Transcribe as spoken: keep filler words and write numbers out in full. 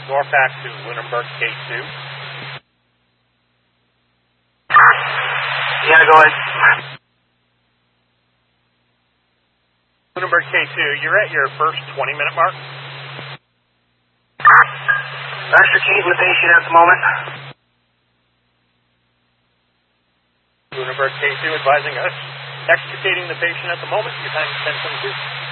Norpac to Lunenburg K two. Yeah, go ahead. Lunenburg K two, you're at your first twenty minute mark. Extricating the patient at the moment. Lunenburg K two advising us. Extricating the patient at the moment. Your time is ten twenty-two.